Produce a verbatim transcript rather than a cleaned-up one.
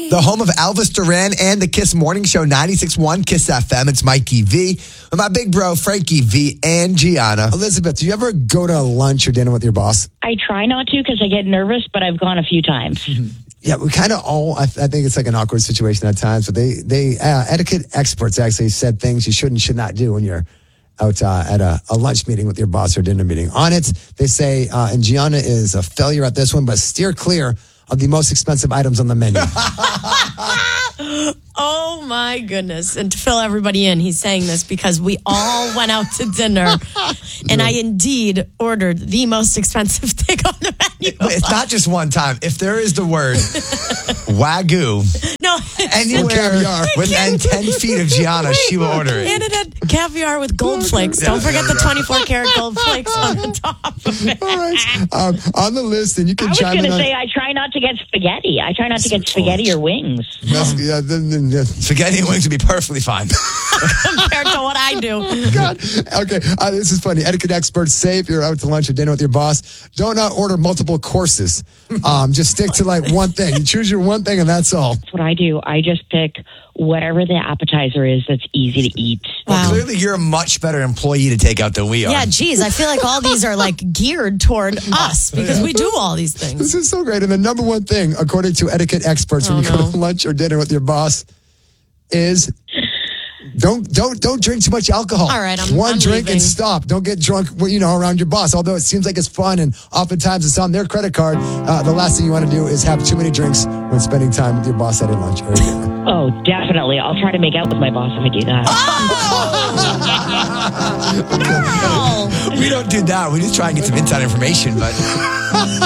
The home of Elvis Duran and the Kiss Morning Show, ninety-six point one Kiss F M. It's Mikey V with my big bro, Frankie V and Gianna. Elizabeth, do you ever go to lunch or dinner with your boss? I try not to because I get nervous, but I've gone a few times. Yeah, we kind of all, I, I think it's like an awkward situation at times, but they, they uh, etiquette experts actually said things you should and should not do when you're out uh, at a, a lunch meeting with your boss or dinner meeting. On it, they say, uh, and Gianna is a failure at this one, but steer clear of the most expensive items on the menu. Oh, my goodness. And to fill everybody in, he's saying this because we all went out to dinner, and I indeed ordered the most expensive thing on the menu. But it's not just one time. If there is the word Wagyu No, anywhere caviar. within ten feet of Gianna, she will order it. And it had caviar with gold flakes. Don't forget the twenty-four karat gold flakes on the top of it. All right. Um, on the list, and you can I was chime going in to on... say I try not to get spaghetti. I try not to get spaghetti or wings. Yeah, then, then, yeah. Spaghetti and wings would be perfectly fine. Compared to what I do. God. Okay, uh, this is funny. Etiquette experts say if you're out to lunch or dinner with your boss, don't uh, order multiple courses. Um, just stick to like one thing. You choose your one thing and that's all. That's what I do. I just pick whatever the appetizer is that's easy to eat. Well, Wow. clearly you're a much better employee to take out than we are. Yeah, geez, I feel like all these are like geared toward us because we do all these things. This is so great. And the number one thing, according to etiquette experts, when Oh, you go no. to lunch or dinner with your boss, is don't don't don't drink too much alcohol. All right, I'm- one I'm drink leaving. and stop. Don't get drunk, you know, around your boss. Although it seems like it's fun, and oftentimes it's on their credit card. Uh, the last thing you want to do is have too many drinks when spending time with your boss at a lunch or a dinner. Oh, definitely. I'll try to make out with my boss if I do that. Girl. We don't do that. We just try and get some inside information, but